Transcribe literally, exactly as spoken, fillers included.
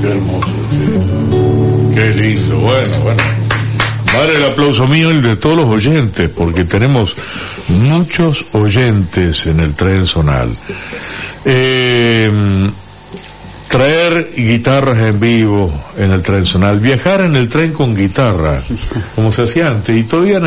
Qué hermoso, sí. Qué lindo, bueno, bueno. Vale el aplauso mío y el de todos los oyentes, porque tenemos muchos oyentes en el tren zonal. Eh, traer guitarras en vivo en el tren zonal, viajar en el tren con guitarra, como se hacía antes, y todavía